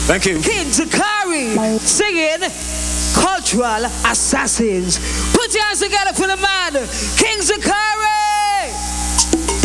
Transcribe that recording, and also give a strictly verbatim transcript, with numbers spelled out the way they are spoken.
Thank you. Kid Zakari singing Cultural Assassins. Put your hands together for the man